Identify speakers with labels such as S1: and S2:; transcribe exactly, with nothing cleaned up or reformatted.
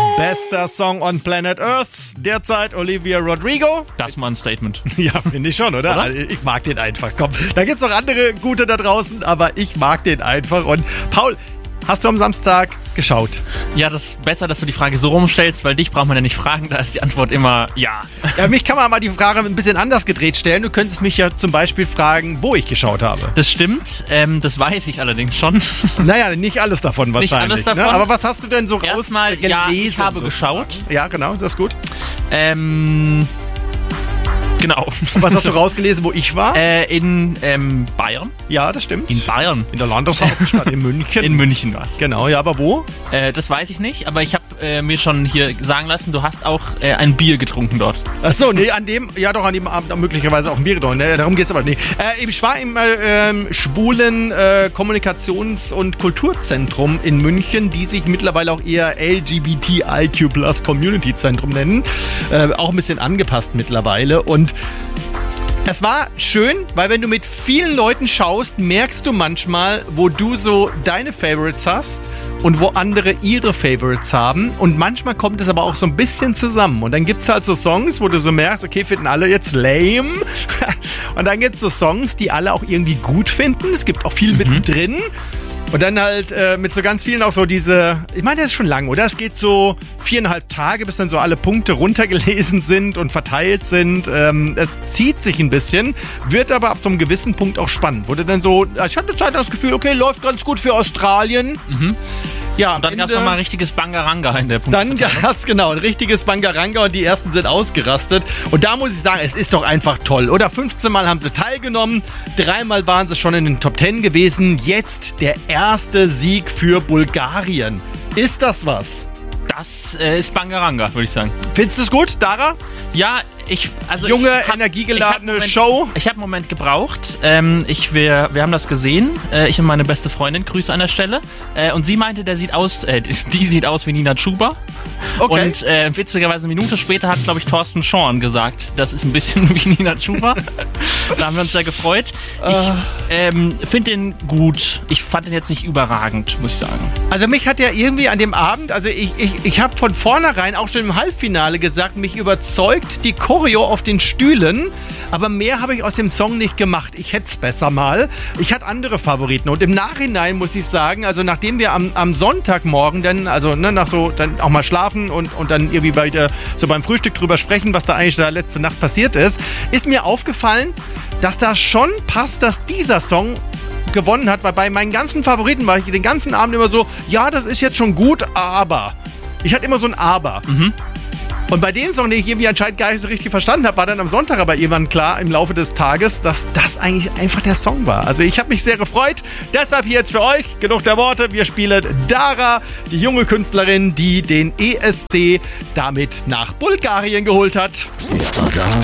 S1: Bester Song on Planet Earth. Derzeit Olivia Rodrigo.
S2: Das mal ein Statement.
S1: Ja, finde ich schon, oder?
S2: oder?
S1: Also ich mag den einfach. Komm, da gibt's noch andere gute da draußen, aber ich mag den einfach. Und Paul, hast du am Samstag geschaut?
S2: Ja, das ist besser, dass du die Frage so rumstellst, weil dich braucht man ja nicht fragen, da ist die Antwort immer ja.
S1: Ja, mich kann man mal die Frage ein bisschen anders gedreht stellen. Du könntest mich ja zum Beispiel fragen, wo ich geschaut habe.
S2: Das stimmt, ähm, das weiß ich allerdings schon.
S1: Naja, nicht alles davon wahrscheinlich.
S2: Nicht alles davon.
S1: Ne? Aber was hast du denn so
S2: Erstmal,
S1: rausgelesen?
S2: ja, ich habe
S1: so
S2: geschaut.
S1: Ja, genau, das ist gut.
S2: Ähm, genau.
S1: Und was hast du rausgelesen, wo ich war?
S2: Äh, in ähm, Bayern.
S1: Ja, das stimmt.
S2: In Bayern.
S1: In der Landeshauptstadt in München.
S2: In München war's.
S1: Genau, ja, aber wo?
S2: Äh, das weiß ich nicht, aber ich habe äh, mir schon hier sagen lassen, du hast auch äh, ein Bier getrunken dort.
S1: Achso, nee, an dem, ja doch, an dem Abend möglicherweise auch ein Bier getrunken. Ne? Darum geht's aber nicht. Äh, ich war im äh, ähm, schwulen äh, Kommunikations- und Kulturzentrum in München, die sich mittlerweile auch eher L G B T I Q Plus Community Zentrum nennen. Äh, auch ein bisschen angepasst mittlerweile. Und es war schön, weil wenn du mit vielen Leuten schaust, merkst du manchmal, wo du so deine Favorites hast und wo andere ihre Favorites haben. Und manchmal kommt es aber auch so ein bisschen zusammen. Und dann gibt es halt so Songs, wo du so merkst, okay, finden alle jetzt lame. Und dann gibt es so Songs, die alle auch irgendwie gut finden. Es gibt auch viel mhm. mittendrin. Und dann halt äh, mit so ganz vielen auch so diese, ich meine, das ist schon lang, oder? Es geht so viereinhalb Tage, bis dann so alle Punkte runtergelesen sind und verteilt sind. Ähm, es zieht sich ein bisschen, wird aber ab so einem gewissen Punkt auch spannend. Wurde dann so, ich hatte Zeit das Gefühl, okay, läuft ganz gut für Australien.
S2: Mhm.
S1: Ja,
S2: und dann gab es nochmal ein richtiges Bangaranga in der Punkt.
S1: Dann gab es genau ein richtiges Bangaranga und die ersten sind ausgerastet. Und da muss ich sagen, es ist doch einfach toll. Oder fünfzehn Mal haben sie teilgenommen, dreimal waren sie schon in den Top zehn gewesen. Jetzt der erste Sieg für Bulgarien. Ist das was?
S2: Das äh, ist Bangaranga, würde ich sagen.
S1: Findest du es gut, Dara?
S2: Ja, ich... Also
S1: Junge,
S2: ich hab,
S1: energiegeladene
S2: ich hab Moment,
S1: Show.
S2: Ich habe einen Moment gebraucht. Ähm, ich, wir, wir haben das gesehen. Äh, ich und meine beste Freundin, Grüße an der Stelle. Äh, und sie meinte, der sieht aus, äh, die sieht aus wie Nina Chuba.
S1: Okay.
S2: Und äh, witzigerweise eine Minute später hat, glaube ich, Thorsten Schorn gesagt, das ist ein bisschen wie Nina Chuba. Da haben wir uns sehr gefreut. Ich ähm, finde den gut. Ich fand den jetzt nicht überragend, muss ich sagen.
S1: Also mich hat ja irgendwie an dem Abend, also ich, ich, ich habe von vornherein auch schon im Halbfinale gesagt, mich überzeugt die Choreo auf den Stühlen, aber mehr habe ich aus dem Song nicht gemacht. Ich hätte es besser mal. Ich hatte andere Favoriten und im Nachhinein muss ich sagen, also nachdem wir am, am Sonntagmorgen dann, also ne, nach so, dann auch mal schlafen und, und dann irgendwie bei der, so beim Frühstück drüber sprechen, was da eigentlich da letzte Nacht passiert ist, ist mir aufgefallen, dass das schon passt, dass dieser Song gewonnen hat, weil bei meinen ganzen Favoriten war ich den ganzen Abend immer so, ja, das ist jetzt schon gut, aber. Ich hatte immer so ein Aber.
S2: Mhm.
S1: Und bei dem Song, den ich irgendwie anscheinend gar nicht so richtig verstanden habe, war dann am Sonntag aber irgendwann klar im Laufe des Tages, dass das eigentlich einfach der Song war. Also ich habe mich sehr gefreut. Deshalb hier jetzt für euch genug der Worte. Wir spielen Dara, die junge Künstlerin, die den E S C damit nach Bulgarien geholt hat.